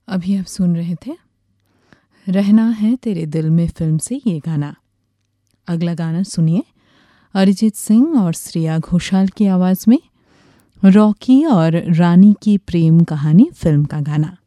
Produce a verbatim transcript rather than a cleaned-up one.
अभी आप सुन रहे थे रहना है तेरे दिल में फिल्म से ये गाना। अगला गाना सुनिए अरिजीत सिंह और श्रेया घोषाल की आवाज़ में, रॉकी और रानी की प्रेम कहानी फिल्म का गाना।